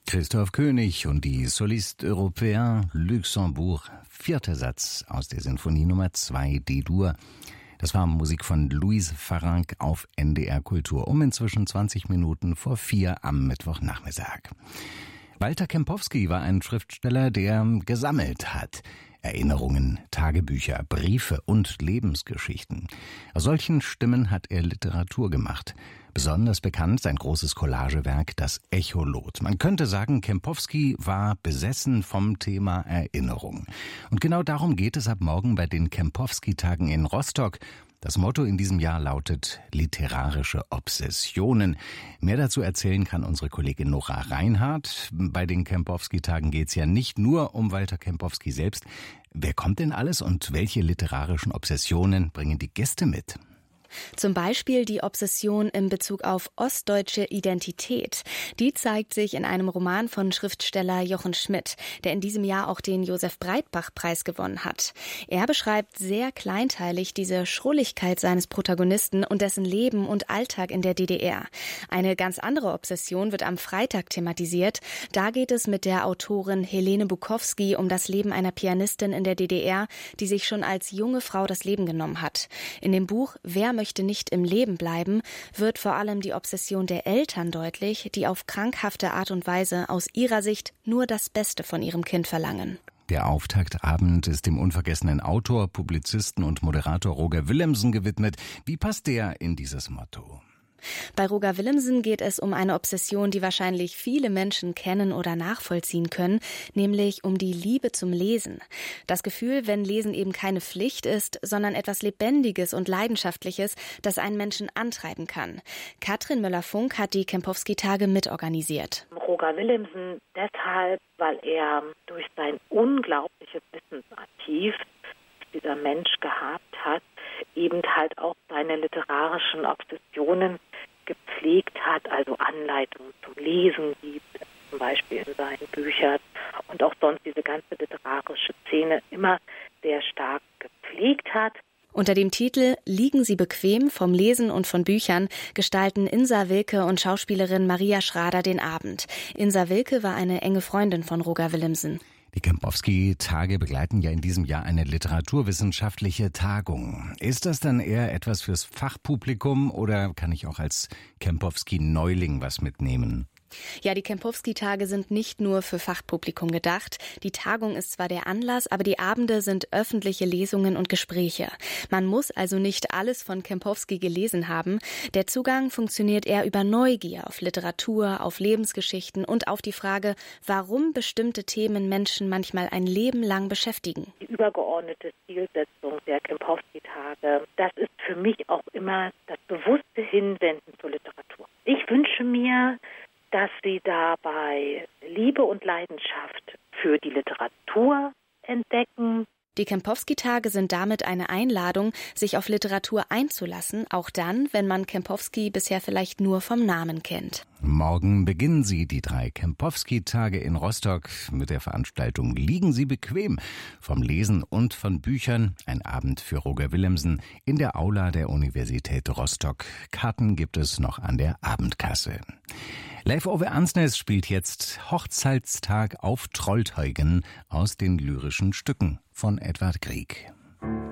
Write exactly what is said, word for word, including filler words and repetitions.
Christoph König und die Soliste Européen Luxembourg, vierter Satz aus der Sinfonie Nummer zwei D-Dur. Das war Musik von Louise Farrenc auf N D R Kultur um inzwischen zwanzig Minuten vor vier am Mittwochnachmittag. Walter Kempowski war ein Schriftsteller, der gesammelt hat. Erinnerungen, Tagebücher, Briefe und Lebensgeschichten. Aus solchen Stimmen hat er Literatur gemacht. Besonders bekannt sein großes Collagewerk, das Echolot. Man könnte sagen, Kempowski war besessen vom Thema Erinnerung. Und genau darum geht es ab morgen bei den Kempowski-Tagen in Rostock. Das Motto in diesem Jahr lautet literarische Obsessionen. Mehr dazu erzählen kann unsere Kollegin Nora Reinhardt. Bei den Kempowski-Tagen geht es ja nicht nur um Walter Kempowski selbst. Wer kommt denn alles und welche literarischen Obsessionen bringen die Gäste mit? Zum Beispiel die Obsession in Bezug auf ostdeutsche Identität. Die zeigt sich in einem Roman von Schriftsteller Jochen Schmidt, der in diesem Jahr auch den Josef-Breitbach-Preis gewonnen hat. Er beschreibt sehr kleinteilig diese Schrulligkeit seines Protagonisten und dessen Leben und Alltag in der D D R. Eine ganz andere Obsession wird am Freitag thematisiert. Da geht es mit der Autorin Helene Bukowski um das Leben einer Pianistin in der D D R, die sich schon als junge Frau das Leben genommen hat. In dem Buch Wer möchte nicht im Leben bleiben, wird vor allem die Obsession der Eltern deutlich, die auf krankhafte Art und Weise aus ihrer Sicht nur das Beste von ihrem Kind verlangen. Der Auftaktabend ist dem unvergessenen Autor, Publizisten und Moderator Roger Willemsen gewidmet. Wie passt der in dieses Motto? Bei Roger Willemsen geht es um eine Obsession, die wahrscheinlich viele Menschen kennen oder nachvollziehen können, nämlich um die Liebe zum Lesen. Das Gefühl, wenn Lesen eben keine Pflicht ist, sondern etwas Lebendiges und Leidenschaftliches, das einen Menschen antreiben kann. Katrin Möller-Funk hat die Kempowski-Tage mitorganisiert. Roger Willemsen deshalb, weil er durch sein unglaubliches Wissensarchiv, das dieser Mensch gehabt hat, eben halt auch seine literarischen Obsessionen gepflegt hat, also Anleitungen zum Lesen gibt, zum Beispiel in seinen Büchern und auch sonst diese ganze literarische Szene immer sehr stark gepflegt hat. Unter dem Titel Liegen Sie bequem vom Lesen und von Büchern gestalten Insa Wilke und Schauspielerin Maria Schrader den Abend. Insa Wilke war eine enge Freundin von Roger Willemsen. Die Kempowski-Tage begleiten ja in diesem Jahr eine literaturwissenschaftliche Tagung. Ist das dann eher etwas fürs Fachpublikum oder kann ich auch als Kempowski-Neuling was mitnehmen? Ja, die Kempowski-Tage sind nicht nur für Fachpublikum gedacht. Die Tagung ist zwar der Anlass, aber die Abende sind öffentliche Lesungen und Gespräche. Man muss also nicht alles von Kempowski gelesen haben. Der Zugang funktioniert eher über Neugier auf Literatur, auf Lebensgeschichten und auf die Frage, warum bestimmte Themen Menschen manchmal ein Leben lang beschäftigen. Die übergeordnete Zielsetzung der Kempowski-Tage, das ist für mich auch immer das bewusste Hinwenden zur Literatur. Ich wünsche mir, dass sie dabei Liebe und Leidenschaft für die Literatur entdecken. Die Kempowski-Tage sind damit eine Einladung, sich auf Literatur einzulassen, auch dann, wenn man Kempowski bisher vielleicht nur vom Namen kennt. Morgen beginnen sie, die drei Kempowski-Tage in Rostock, mit der Veranstaltung Liegen Sie bequem, vom Lesen und von Büchern. Ein Abend für Roger Willemsen in der Aula der Universität Rostock. Karten gibt es noch an der Abendkasse. Leif Ove Ansnes spielt jetzt Hochzeitstag auf Trollteugen aus den lyrischen Stücken von Edvard Grieg.